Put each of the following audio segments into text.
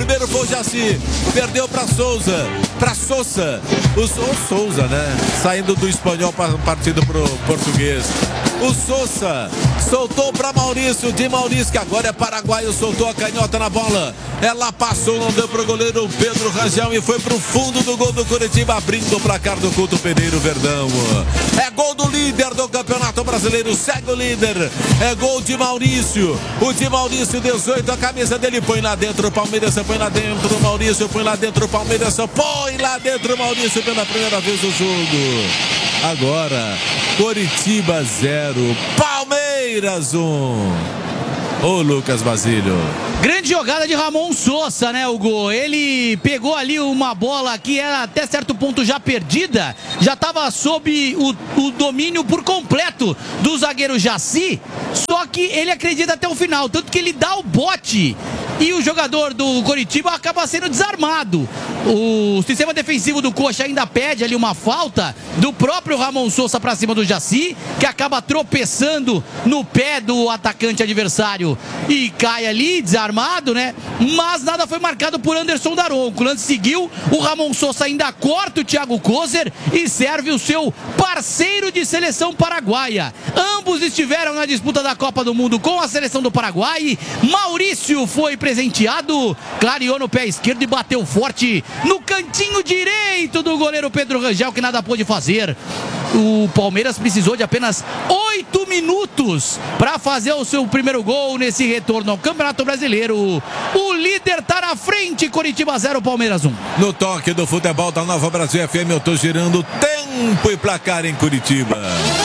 primeiro foi o Jaci. Perdeu para Souza. Para Sousa. O Souza, né? Saindo do espanhol partindo pro português. O Sousa soltou para Maurício. De Maurício, que agora é paraguaio, soltou a canhota na bola. Ela passou, não deu pro goleiro Pedro Rangel e foi pro fundo do gol do Curitiba, abrindo o placar do Couto Pereira, Verdão. É gol do líder do Campeonato Brasileiro, segue o líder. É gol de Maurício. O de Maurício, 18, a camisa dele põe lá dentro, o Palmeiras põe lá dentro, o Maurício põe lá dentro, o Palmeiras põe lá dentro, o Maurício pela primeira vez no jogo. Agora, Coritiba 0, Palmeiras 1. Ô Lucas Basílio. Grande jogada de Ramon Sousa, né, Hugo? Ele pegou ali uma bola que era até certo ponto já perdida, já estava sob o domínio por completo do zagueiro Jaci, só que ele acredita até o final, tanto que ele dá o bote e o jogador do Coritiba acaba sendo desarmado. O sistema defensivo do Coxa ainda pede ali uma falta do próprio Ramon Sousa para cima do Jaci, que acaba tropeçando no pé do atacante adversário e cai ali, desarmado, né? Mas nada foi marcado por Anderson Daronco. O lance seguiu, o Ramon Sousa ainda corta o Thiago Kozer e serve o seu parceiro de seleção paraguaia. Ambos estiveram na disputa da Copa do Mundo com a seleção do Paraguai. Maurício foi presenteado, clareou no pé esquerdo e bateu forte no cantinho direito do goleiro Pedro Rangel, que nada pôde fazer. O Palmeiras precisou de apenas 8 minutos para fazer o seu primeiro gol nesse retorno ao Campeonato Brasileiro. O líder está na frente, Coritiba 0, Palmeiras 1. No toque do futebol da Nova Brasil FM, eu tô girando tempo e placar em Curitiba.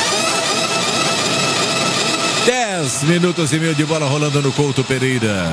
10 minutos e meio de bola rolando no Couto Pereira.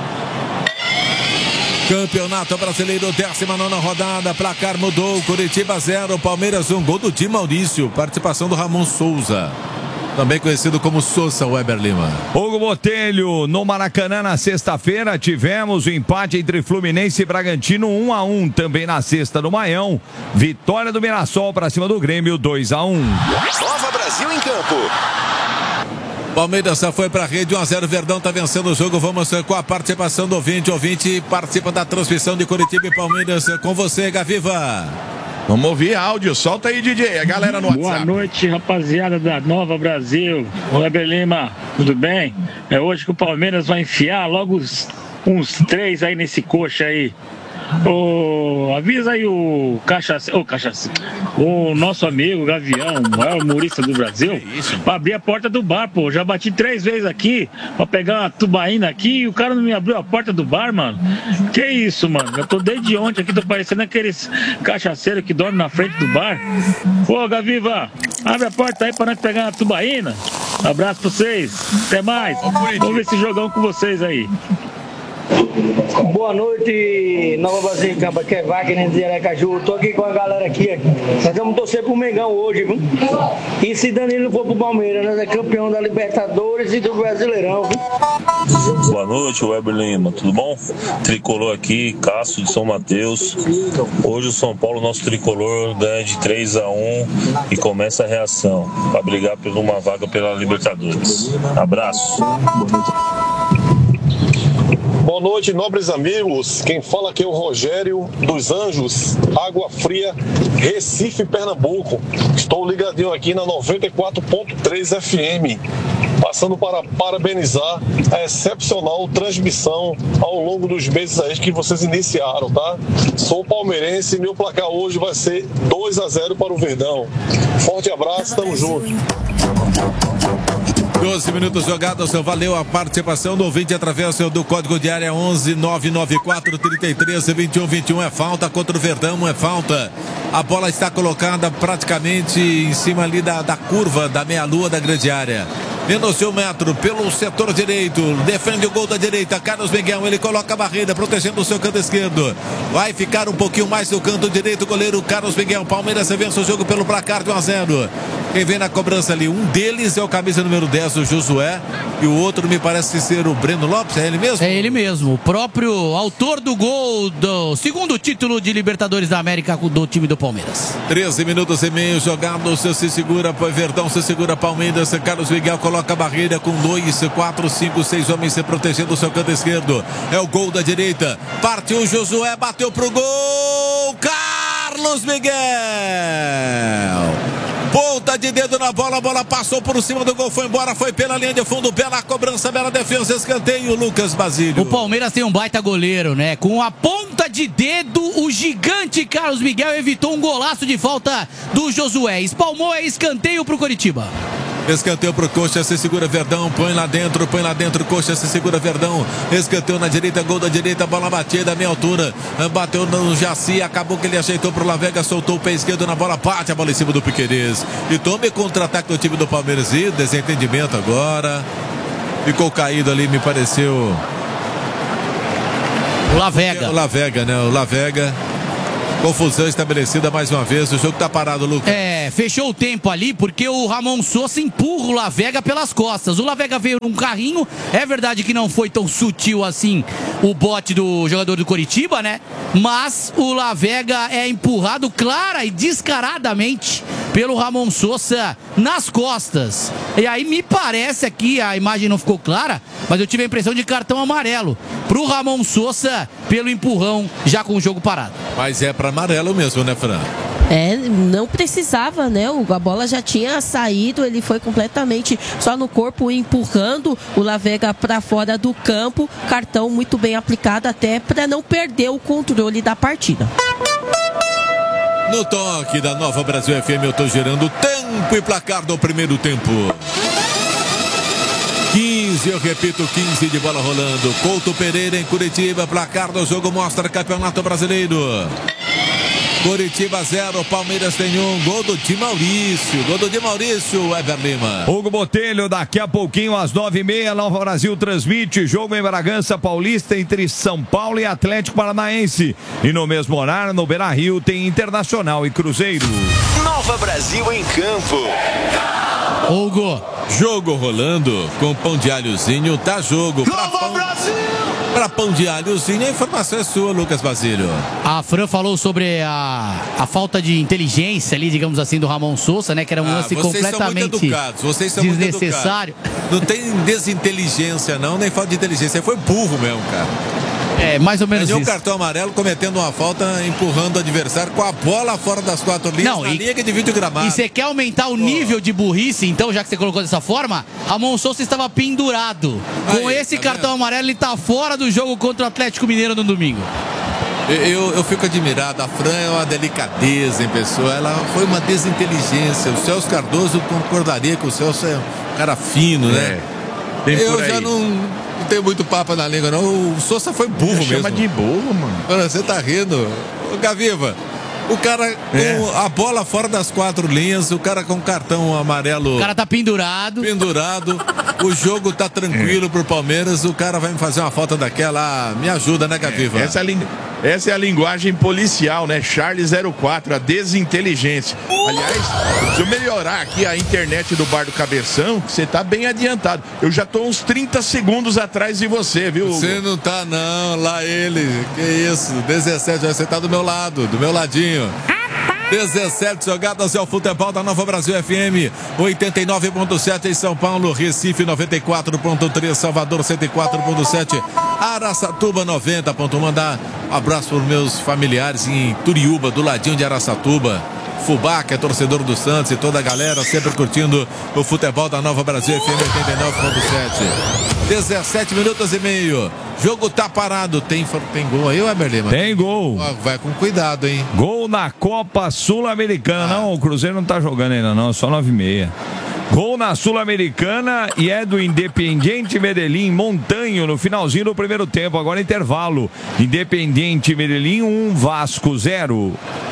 Campeonato Brasileiro, 19ª rodada, placar mudou, Curitiba 0, Palmeiras 1, gol do Di Maurício, participação do Ramon Sousa, também conhecido como Sousa, Weber Lima. Hugo Botelho, no Maracanã na sexta-feira tivemos o empate entre Fluminense e Bragantino 1-1, também na sexta do Maião, vitória do Mirassol para cima do Grêmio 2-1. Nova Brasil em campo. Palmeiras foi para a rede, 1-0, Verdão está vencendo o jogo. Vamos com a participação do ouvinte. Ouvinte participa da transmissão de Curitiba e Palmeiras. Com você, Gaviva. Vamos ouvir áudio, solta aí, DJ, a galera no WhatsApp. Boa noite, rapaziada da Nova Brasil. Weber Lima, tudo bem? É hoje que o Palmeiras vai enfiar logo uns 3 aí nesse coxa aí. Avisa aí o o nosso amigo Gavião, o maior humorista do Brasil, pra abrir a porta do bar, pô. Já bati 3 vezes aqui pra pegar uma tubaína aqui e o cara não me abriu a porta do bar, mano. Que isso, mano? Eu tô desde ontem aqui, tô parecendo aqueles cachaceiros que dormem na frente do bar. Ô, Gaviva, abre a porta aí pra nós pegar uma tubaína. Abraço pra vocês, até mais. Vamos ver esse jogão com vocês aí. Boa noite, Nova Brasil em Campo, aqui é Wagner de Aracaju. Tô aqui com a galera aqui. Nós vamos torcer pro Mengão hoje, viu? E se Danilo for pro Palmeiras, nós é campeão da Libertadores e do Brasileirão, viu? Boa noite, Weber Lima, tudo bom? Tricolor aqui, Cássio de São Mateus. Hoje o São Paulo, nosso tricolor, ganha de 3-1 e começa a reação para brigar por uma vaga pela Libertadores. Abraço. Boa noite, nobres amigos. Quem fala aqui é o Rogério dos Anjos, Água Fria, Recife, Pernambuco. Estou ligadinho aqui na 94.3 FM. Passando para parabenizar a excepcional transmissão ao longo dos meses aí que vocês iniciaram, tá? Sou palmeirense e meu placar hoje vai ser 2-0 para o Verdão. Forte abraço, tamo junto. 12 minutos jogados, valeu a participação do ouvinte através do código de área 11 994 33 21 21. É falta contra o Verdão, é falta. A bola está colocada praticamente em cima ali da curva da meia-lua da grande área. Menos de 1 metro pelo setor direito, defende o gol da direita, Carlos Miguel, ele coloca a barreira, protegendo o seu canto esquerdo, vai ficar um pouquinho mais no canto direito, o goleiro Carlos Miguel. Palmeiras vence o jogo pelo placar de 1-0. Quem vem na cobrança ali, um deles é o camisa número 10, o Josué, e o outro me parece ser o Breno Lopes. É ele mesmo? É ele mesmo, o próprio autor do gol do segundo título de Libertadores da América do time do Palmeiras. 13 minutos e meio jogados, se segura Verdão, se segura Palmeiras, Carlos Miguel coloca coloca a barreira com 2, 4, 5, 6 homens se protegendo do seu canto esquerdo. É o gol da direita. Partiu Josué, bateu pro gol. Carlos Miguel. Ponta de dedo na bola, a bola passou por cima do gol, foi embora, foi pela linha de fundo, bela cobrança, bela defesa, escanteio, Lucas Basílio. O Palmeiras tem um baita goleiro, né? Com a ponta de dedo, o gigante Carlos Miguel evitou um golaço de falta do Josué. Espalmou, é escanteio pro Coritiba. Escanteio pro Coxa, se segura Verdão, põe lá dentro, Coxa, se segura Verdão, escanteio na direita, gol da direita, bola batida, meia altura, bateu no Jaci, acabou que ele ajeitou pro Lavega, soltou o pé esquerdo na bola, bate a bola em cima do Piquerez, e tome contra-ataque do time do Palmeiras, e desentendimento agora, ficou caído ali, me pareceu o Lavega. O Lavega, né, o Lavega. Confusão estabelecida mais uma vez. O jogo tá parado, Lucas. Fechou o tempo ali porque o Ramon Sousa empurra o Lavega pelas costas. O Lavega veio num carrinho. É verdade que não foi tão sutil assim o bote do jogador do Coritiba, né? Mas o Lavega é empurrado clara e descaradamente pelo Ramon Sousa nas costas. E aí me parece aqui, a imagem não ficou clara, mas eu tive a impressão de cartão amarelo pro Ramon Sousa pelo empurrão já com o jogo parado. Mas é para amarelo mesmo, né, Fran? Não precisava, né? A bola já tinha saído, ele foi completamente só no corpo empurrando o Lavega para fora do campo. Cartão muito bem aplicado até para não perder o controle da partida. No toque da Nova Brasil FM, eu tô gerando tempo e placar do primeiro tempo. 15, eu repito, 15 de bola rolando. Couto Pereira em Curitiba, placar do jogo mostra Campeonato Brasileiro. Curitiba 0, Palmeiras tem 1, gol do Di Maurício, Weber Lima. Hugo Botelho, daqui a pouquinho às 9h30, Nova Brasil transmite jogo em Bragança Paulista entre São Paulo e Atlético Paranaense. E no mesmo horário, no Beira-Rio, tem Internacional e Cruzeiro. Nova Brasil em campo. Hugo. Jogo rolando com pão de alhozinho, tá jogo. Para pão de alhozinho, a informação é sua, Lucas Basílio. A Fran falou sobre a falta de inteligência ali, digamos assim, do Ramon Sousa, né? Que era um lance completamente vocês são desnecessário. Muito educados. Não tem desinteligência não, nem falta de inteligência. Foi burro mesmo, cara. Mais ou menos isso. Um cartão amarelo cometendo uma falta, empurrando o adversário com a bola fora das 4 linhas, na linha que divide o gramado. E você quer aumentar o nível de burrice, então, já que você colocou dessa forma, Ramon Sousa estava pendurado. Com esse cartão amarelo, ele está fora do jogo contra o Atlético Mineiro no domingo. Eu fico admirado, a Fran é uma delicadeza em pessoa, ela foi uma desinteligência. O Celso Cardoso concordaria que o Celso é um cara fino, né? Eu já não tenho muito papo na língua, não. O Sousa foi burro mesmo. Chama de burro, mano. Você tá rindo. Ô, Gaviva, o cara com a bola fora das 4 linhas, o cara com cartão amarelo. O cara tá pendurado. O jogo tá tranquilo pro Palmeiras, o cara vai me fazer uma falta daquela. Me ajuda, né, Gaviva? Essa é a linguagem policial, né? Charles 04, a desinteligência. Aliás, se eu melhorar aqui a internet do Bar do Cabeção, você tá bem adiantado. Eu já tô uns 30 segundos atrás de você, viu? Você não tá, não. Lá ele. Que isso? 17, você tá do meu lado, do meu ladinho. 17 jogadas é o futebol da Nova Brasil FM, 89.7 em São Paulo, Recife 94.3, Salvador 104.7, Araçatuba 90.1. Mandar um abraço para os meus familiares em Turiúba, do ladinho de Araçatuba. Fubá, que é torcedor do Santos, e toda a galera sempre curtindo o futebol da Nova Brasil FM 89.7. 17 minutos e meio. Jogo tá parado. Tem gol aí, Weber Lima? Tem gol. Vai com cuidado, hein? Gol na Copa Sul-Americana. Não, o Cruzeiro não tá jogando ainda, não. Só 9h30. Gol na Sul-Americana e é do Independiente Medellín, Montanho, no finalzinho do primeiro tempo. Agora intervalo. Independiente Medellín 1, Vasco 0.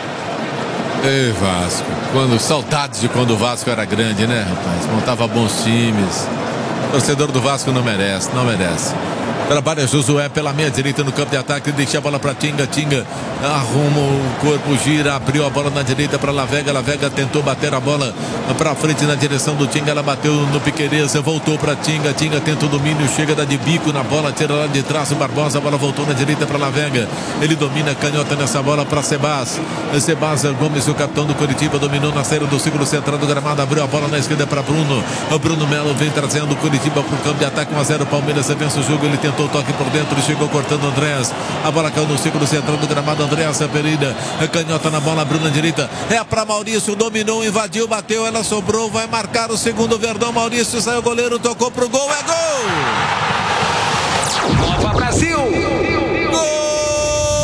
Ei, Vasco. Saudades de quando o Vasco era grande, né, rapaz? Montava bons times. O torcedor do Vasco não merece. Trabalha Josué pela meia direita no campo de ataque. Deixa a bola para Tinga. Tinga arruma o corpo, gira, abriu a bola na direita para Lavega. Lavega tentou bater a bola para frente na direção do Tinga. Ela bateu no Piquerez, voltou para Tinga. Tinga tenta o domínio, chega, dá de bico na bola, tira lá de trás o Barbosa. A bola voltou na direita para Lavega. Ele domina, canhota nessa bola para Sebas. Sebas Gomes, o capitão do Curitiba, dominou na série do círculo central do gramado. Abriu a bola na esquerda para Bruno. O Bruno Melo vem trazendo o Curitiba para o campo de ataque. 1-0 Palmeiras, vence o jogo. Ele tentou o toque por dentro, chegou cortando Andréas. A bola caiu no círculo central do gramado. Andréas Pereira, canhota na bola, abriu na direita. É para Maurício, dominou, invadiu, bateu, ela sobrou, vai marcar o segundo Verdão. Maurício saiu, o goleiro tocou pro gol, é gol! Nova Brasil!